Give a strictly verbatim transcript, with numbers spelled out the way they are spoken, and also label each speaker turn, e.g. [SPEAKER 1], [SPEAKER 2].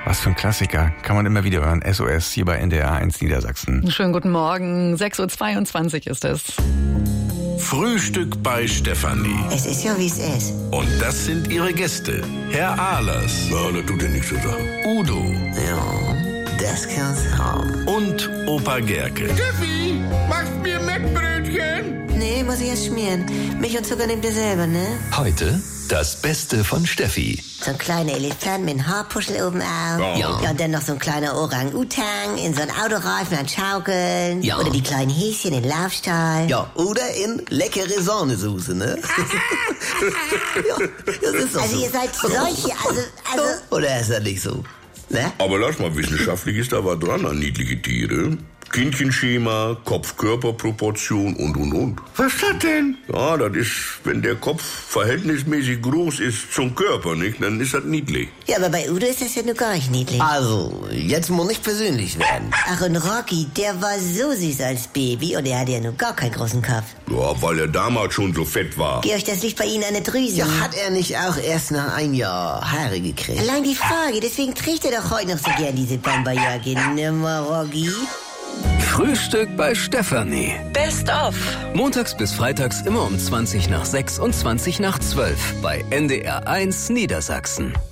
[SPEAKER 1] Was für ein Klassiker. Kann man immer wieder hören. S O S hier bei N D R eins Niedersachsen.
[SPEAKER 2] Schönen guten Morgen. sechs Uhr zweiundzwanzig ist es.
[SPEAKER 3] Frühstück bei Stefanie.
[SPEAKER 4] Es ist ja, wie es ist.
[SPEAKER 3] Und das sind ihre Gäste. Herr Ahlers.
[SPEAKER 5] Ja, das tut ja nichts zu sagen.
[SPEAKER 3] Udo.
[SPEAKER 4] Ja, das kann's haben.
[SPEAKER 3] Und Opa Gerke.
[SPEAKER 5] Steffi, machst mir Mettbrötchen?
[SPEAKER 4] Nee, muss ich erst schmieren. Milch und Zucker nehmt ihr selber, ne?
[SPEAKER 6] Heute das Beste von Steffi.
[SPEAKER 4] So ein kleiner Elefant mit einem Haarpuschel oben auf.
[SPEAKER 5] Ja.
[SPEAKER 4] Ja, und dann noch so ein kleiner Orang-Utang in so ein Autoreifen an Schaukeln.
[SPEAKER 7] Ja.
[SPEAKER 4] Oder die kleinen Häschen in Laufstall.
[SPEAKER 7] Ja, oder in leckere Sahnesoße, ne? Ja, das ist doch
[SPEAKER 4] Also
[SPEAKER 7] so.
[SPEAKER 4] ihr seid solche, also, also...
[SPEAKER 7] Oder ist das nicht so? Ne?
[SPEAKER 5] Aber lass mal, wissenschaftlich ist da was dran an niedliche Tiere. Kindchenschema, Kopf-Körper-Proportion und, und, und.
[SPEAKER 1] Was ist das denn?
[SPEAKER 5] Ja, das ist, wenn der Kopf verhältnismäßig groß ist zum Körper, nicht, dann ist das niedlich.
[SPEAKER 4] Ja, aber bei Udo ist das ja nur gar nicht niedlich.
[SPEAKER 7] Also, jetzt muss nicht persönlich werden.
[SPEAKER 4] Ach, und Rocky, der war so süß als Baby und er hatte ja nur gar keinen großen Kopf.
[SPEAKER 5] Ja, weil er damals schon so fett war.
[SPEAKER 4] Georg, das liegt bei Ihnen an der Drüse.
[SPEAKER 7] Ja, hat er nicht auch erst nach einem Jahr Haare gekriegt?
[SPEAKER 4] Allein die Frage, deswegen trägt er doch heute noch so gern diese Bomberjacke. Nimmer, Rocky.
[SPEAKER 6] Frühstück bei Stefanie.
[SPEAKER 2] Best of.
[SPEAKER 6] Montags bis freitags immer um zwanzig nach sechs und zwanzig nach zwölf bei N D R eins Niedersachsen.